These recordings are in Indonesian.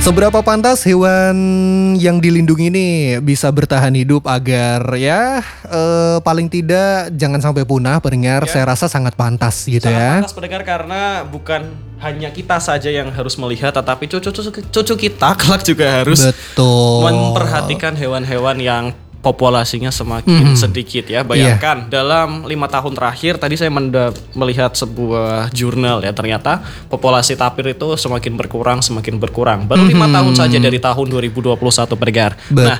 Seberapa pantas hewan yang dilindungi ini bisa bertahan hidup agar paling tidak jangan sampai punah pendengar. Ya. Saya rasa sangat pantas gitu Sangat ya. pantas pendengar karena bukan hanya kita saja yang harus melihat, tetapi cucu kita kelak juga harus Betul. memperhatikan hewan-hewan yang populasinya semakin sedikit ya. Bayangkan dalam 5 tahun terakhir tadi saya melihat sebuah jurnal ya, ternyata populasi tapir itu semakin berkurang. Baru 5 tahun saja dari tahun 2021 pendengar.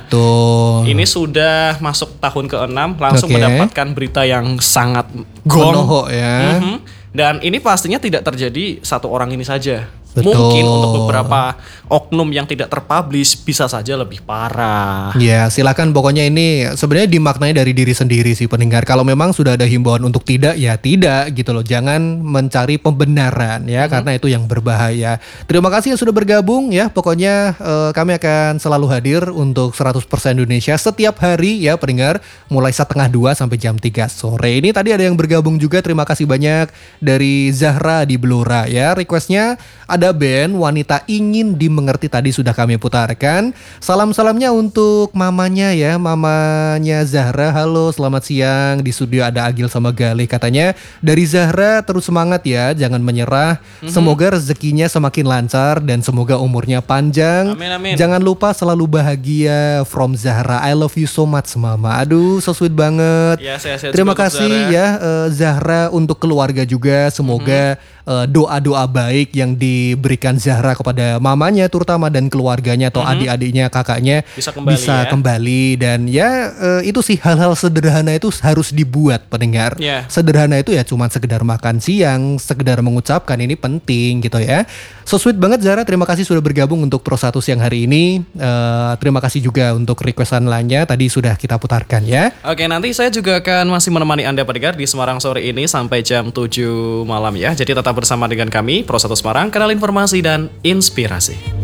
Betul. Nah, ini sudah masuk tahun ke-6 langsung Oke. mendapatkan berita yang sangat gong. Konoho ya. Dan ini pastinya tidak terjadi satu orang ini saja. Betul. Mungkin untuk beberapa oknum yang tidak terpublish bisa saja lebih parah. Ya silakan, pokoknya ini sebenarnya dimaknai dari diri sendiri sih pendengar. Kalau memang sudah ada himbauan untuk tidak, ya tidak gitu loh. Jangan mencari pembenaran ya, karena itu yang berbahaya. Terima kasih yang sudah bergabung ya. Pokoknya kami akan selalu hadir untuk 100% Indonesia setiap hari ya pendengar. Mulai 1:30 sampai jam 3 sore. Ini tadi ada yang bergabung juga, terima kasih banyak dari Zahra di Blora ya. Requestnya ada band Wanita Ingin Dimengerti tadi sudah kami putarkan. Salam-salamnya untuk mamanya ya, mamanya Zahra. Halo, selamat siang. Di studio ada Agil sama Galih. Katanya dari Zahra, terus semangat ya, jangan menyerah. Semoga rezekinya semakin lancar dan semoga umurnya panjang. Amin, amin. Jangan lupa selalu bahagia, from Zahra. I love you so much mama. Aduh, so sweet banget. Ya, sehat-sehat Terima juga untuk kasih Zahra. ya Zahra, untuk keluarga juga. Semoga doa-doa baik yang diberikan Zahra kepada mamanya terutama dan keluarganya atau adik-adiknya, kakaknya Bisa kembali ya. dan itu sih hal-hal sederhana itu harus dibuat pendengar. Ya. Sederhana itu ya cuman sekedar makan siang, sekedar mengucapkan, ini penting gitu ya. So sweet banget Zahra, terima kasih sudah bergabung untuk Pro 1 siang hari ini. Terima kasih juga untuk requestan lainnya tadi sudah kita putarkan ya. Oke, nanti saya juga akan masih menemani Anda pendengar di Semarang sore ini sampai jam 7 malam ya. Jadi tetap bersama dengan kami Pro 1 Semarang, kanal informasi dan inspirasi.